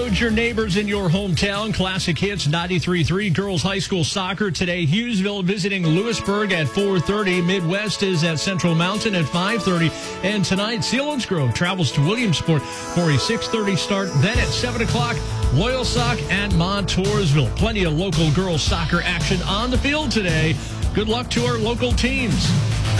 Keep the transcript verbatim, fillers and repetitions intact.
Your neighbors in your hometown. Classic Hits ninety-three point three girls high school soccer today. Hughesville visiting Lewisburg at four thirty. Midwest is at Central Mountain at five thirty. And tonight, Selinsgrove travels to Williamsport for a six thirty start. Then at seven o'clock, Loyalsock and Montoursville. Plenty of local girls soccer action on the field today. Good luck to our local teams.